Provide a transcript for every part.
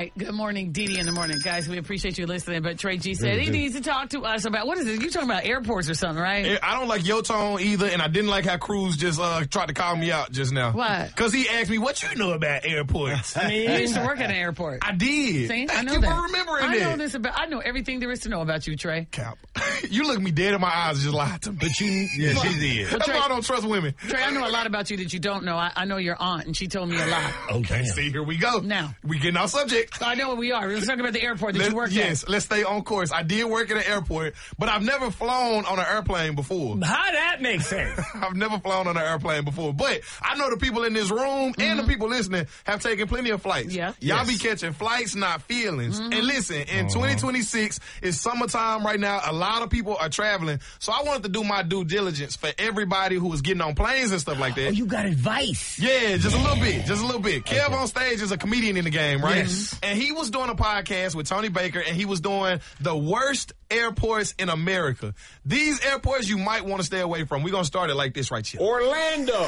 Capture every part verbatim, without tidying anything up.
right. Good morning, Dee Dee in the morning. Guys, we appreciate you listening. But Trey G said he needs to talk to us about, what is it? You talking about airports or something, right? I don't like your tone either, and I didn't like how Cruz just uh, tried to call me out just now. Why? Because he asked me, what you know about airports? I mean, you used to work at an airport. I did. See, I Thank know you that. for remembering I that. know this about, I know everything there is to know about you, Trey. Cap. You look me dead in my eyes and just lied to me. But you, yeah, she did. Well, That's Trey, why I don't trust women. Trey, I know a lot about you that you don't know. I, I know your aunt, and she told me a lot. Okay. See, here we go. Now. We getting off subject. I know what we are. Let's talk about the airport that Let's, you work yes, at. let's stay on course. I did work at an airport, but I've never flown on an airplane before. How that makes sense? I've never flown on an airplane before, but I know the people in this room and the people listening have taken plenty of flights. Yeah. Y'all Yes. be catching flights, not feelings. And listen, in twenty twenty-six, it's summertime right now. A lot of people are traveling. So I wanted to do my due diligence for everybody who was getting on planes and stuff like that. Oh, you got advice. Yeah, just a little bit, just a little bit. Kev on stage is a comedian in the game, right? Yes. And he was doing a podcast with Tony Baker, and he was doing the worst airports in America. These airports you might want to stay away from. We're going to start it like this right here. Orlando.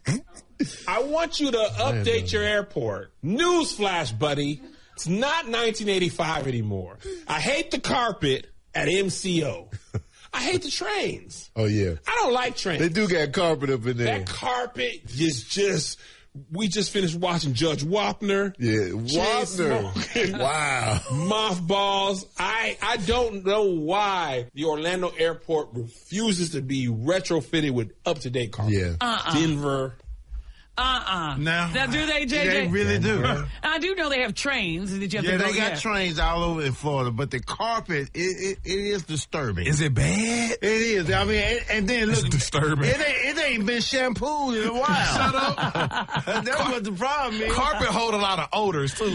I want you to update your airport. Newsflash, buddy. It's not nineteen eighty-five anymore. I hate the carpet at M C O. I hate the trains. Oh, yeah. I don't like trains. They do got carpet up in there. That carpet is just... We just finished watching Judge Wapner. Yeah, Wapner. Wapner. Wow. Mothballs. I, I don't know why the Orlando airport refuses to be retrofitted with up-to-date carpet. Yeah. Uh-uh. Denver. Uh-uh. No. Now, do they, J J? They really do. I do know they have trains that you have Yeah, to go they got get. trains all over in Florida, but the carpet, it, it, it is disturbing. Is it bad? It is. I mean, and, and then look, It's disturbing. It ain't, it ain't been shampooed in a while. Shut up. That's what the problem is. Carpet hold a lot of odors, too.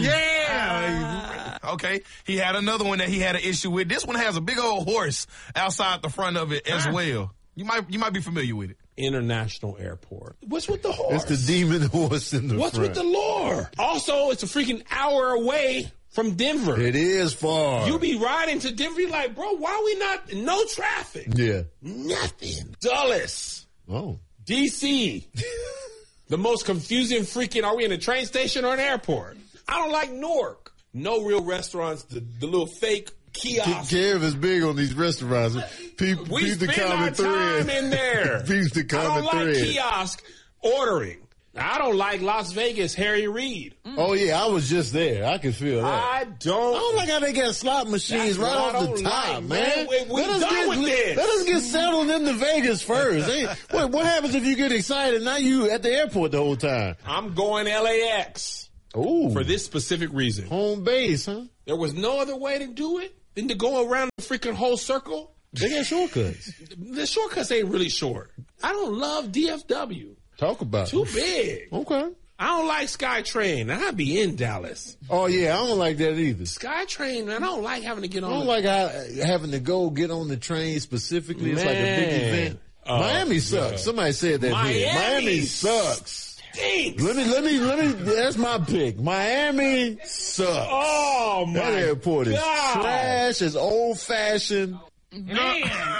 Yeah. Okay. He had another one that he had an issue with. This one has a big old horse outside the front of it as well. You might you might be familiar with it. International Airport. What's with the horse? It's the demon horse in the What's front. with the lure? Also, it's a freaking hour away from Denver. It is far. You be riding to Denver, you're like, bro, why we not, no traffic? Yeah. Nothing. Dulles. Oh. D C. The most confusing freaking, are we in a train station or an airport? I don't like Newark. No real restaurants, the, the little fake kiosk. Kev is big on these restaurants. Peep, We peep the spend our common time thread. in there. Peep the I common don't like thread. kiosk ordering. I don't like Las Vegas, Harry Reid. Oh, yeah, I was just there. I can feel that. I I don't. don't like how they got slot machines That's right what I off the don't top, like, man. man. We- we let us done get, with this. Let us get settled into Vegas first. Hey, what, what happens if you get excited? Now you at the airport the whole time. I'm going L A X Ooh. for this specific reason. Home base, huh? There was no other way to do it than to go around the freaking whole circle. They got shortcuts. The shortcuts ain't really short. I don't love D F W. Talk about Too it. big. Okay. I don't like SkyTrain. And I'd be in Dallas. Oh, yeah, I don't like that either. SkyTrain, man, I don't like having to get on. I don't the- like how, having to go get on the train specifically. It's like a big Man. event. Oh, Miami sucks. God. Somebody said that here. Miami Miami sucks. Stinks. Let me, let me, let me, that's my pick. Miami sucks. Oh, my That airport is God. trash. It's old fashioned. Man.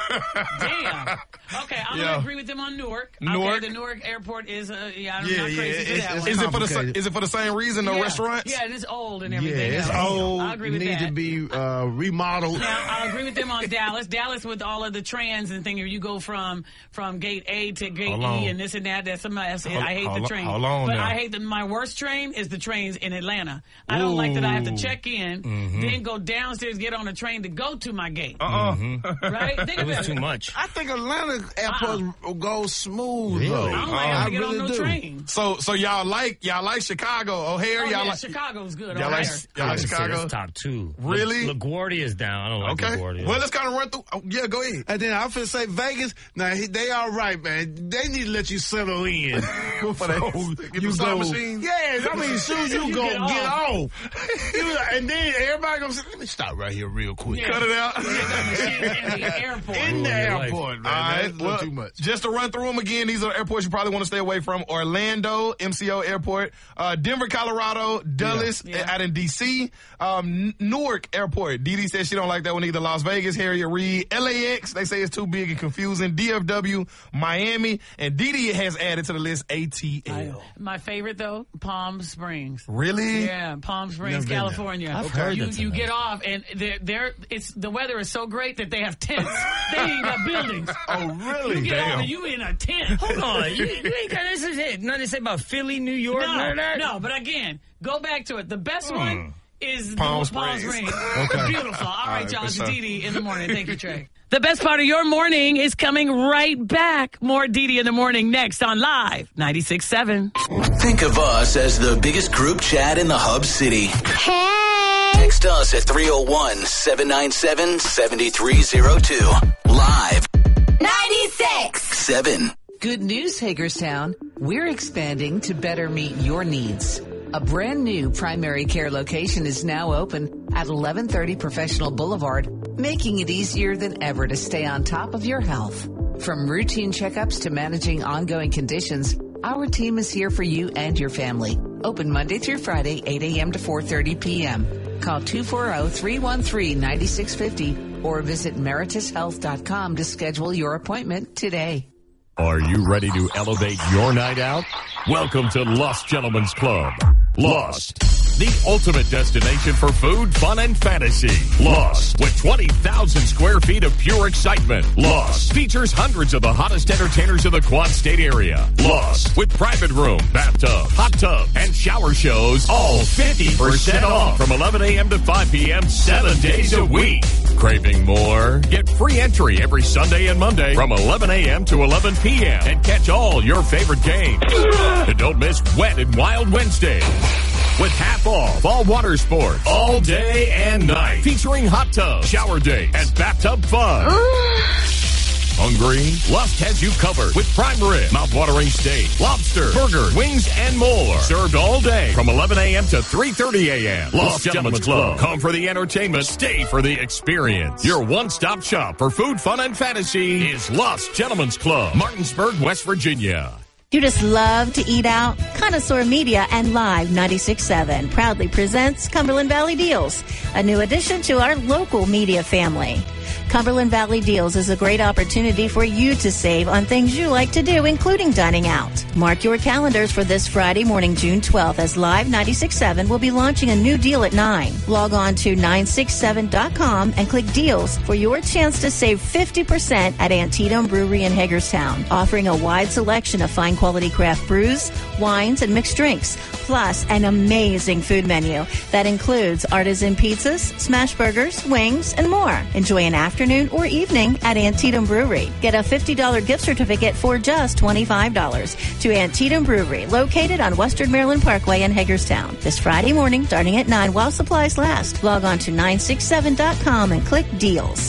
Damn. Okay, I'm Yeah. going to agree with them on Newark. Newark? Okay, the Newark airport is, uh, yeah, I'm Yeah, not yeah, crazy for it's- that it's- one. Is it for the sa- Complicated. is it for the same reason? No yeah. restaurants? Yeah, and it's old and Yeah, everything. it's else. old. I agree with Need that. to be uh, remodeled. Now, I agree with them on Dallas. Dallas with all of the trans and thing. You go from from gate A to gate Hold on. E and this and that. That's somebody else. Hold- I hate hold the on- train. hold on but now. I hate the my worst train is the trains in Atlanta. I don't like that I have to check in, Mm-hmm. then go downstairs, get on a train to go to my gate. Uh-uh. Right? Think It about was too much. I think Atlanta airport goes smooth, though. I don't like Uh, having to get really on no do. train. So so y'all like y'all like Chicago, O'Hare, Oh, y'all yeah, like Chicago's good. y'all O'Hare. like y'all like I'd say Chicago? that's top two. Really? La- LaGuardia is down. I don't like Okay. LaGuardia. Well, let's kind of run through. Oh, yeah, go ahead. And then I'm finna say Vegas. Now he- they all right, man. They need to let you settle in. For that- get the slot machines? Yes, I mean, as soon as you, You go get get off. off, You- and then everybody gonna say, "Let me stop right here real quick." Yeah. Cut it out. in the airport. In the Your life. airport, man. All right, That's a little well, too much. just to run through them again, these are airports you probably want to stay away from. Orlando, M C O Airport, uh, Denver, Colorado, Dulles, Yeah. Yeah. out in D C, um, N- Newark Airport. Dee Dee says she don't like that one either. Las Vegas, Harriet Reid, L A X, they say it's too big and confusing. D F W, Miami, and Dee Dee has added to the list A A T L. My favorite though, Palm Springs. Really? Yeah, Palm Springs, Never been there. California. I've heard you that's you nice. get off and they're, they're it's the weather is so great that they have tents. They ain't got buildings. Oh, really? You get off Damn. and you in a tent. Hold on. You, you ain't got this is it. Nothing to say about Philly, New York, none No, of that? no, but again, go back to it. The best one is Palm the Palm Springs. Springs. Okay. Beautiful. All right, All right, y'all. for It's sure. Dee Dee in the morning. Thank you, Trey. The best part of your morning is coming right back. More Dee Dee in the morning next on Live ninety-six point seven. Think of us as the biggest group chat in the Hub City. Hey! Text us at three oh one, seven nine seven, seven three oh two. Live ninety-six! seven. Good news, Hagerstown. We're expanding to better meet your needs. A brand new primary care location is now open at eleven thirty Professional Boulevard, making it easier than ever to stay on top of your health. From routine checkups to managing ongoing conditions, our team is here for you and your family. Open Monday through Friday, eight a.m. to four thirty p.m. Call two four zero, three one three, nine six five zero or visit meritus health dot com to schedule your appointment today. Are you ready to elevate your night out? Welcome to Lost Gentlemen's Club. Lost, the ultimate destination for food, fun, and fantasy. Lost, with twenty thousand square feet of pure excitement. Lost features hundreds of the hottest entertainers in the Quad State area. Lost, with private room, bathtub, hot tub, and shower shows, all fifty percent off from eleven a.m. to five p.m. seven days a week. Craving more? Get free entry every Sunday and Monday from eleven a.m. to eleven p.m. and catch all your favorite games. And don't miss Wet and Wild Wednesday with half off all water sports all day and night, featuring hot tub, shower day, and bathtub fun. Hungry? Lust has you covered with prime rib, mouth-watering steak, lobster, burgers, wings, and more. Served all day from eleven a.m. to three thirty a.m. Lost Gentlemen's Club. Come for the entertainment, stay for the experience. Your one-stop shop for food, fun, and fantasy is Lost Gentlemen's Club, Martinsburg, West Virginia. You just love to eat out? Connoisseur Media and Live ninety-six point seven proudly presents Cumberland Valley Deals, a new addition to our local media family. Cumberland Valley Deals is a great opportunity for you to save on things you like to do, including dining out. Mark your calendars for this Friday morning, June twelfth, as Live ninety-six point seven will be launching a new deal at nine. Log on to nine six seven dot com and click Deals for your chance to save fifty percent at Antietam Brewery in Hagerstown, offering a wide selection of fine quality craft brews, wines, and mixed drinks, plus an amazing food menu that includes artisan pizzas, smash burgers, wings, and more. Enjoy an afternoon or evening at Antietam Brewery. Get a fifty dollars gift certificate for just twenty-five dollars to Antietam Brewery, located on Western Maryland Parkway in Hagerstown. This Friday morning, starting at nine while supplies last. Log on to nine six seven dot com and click Deals.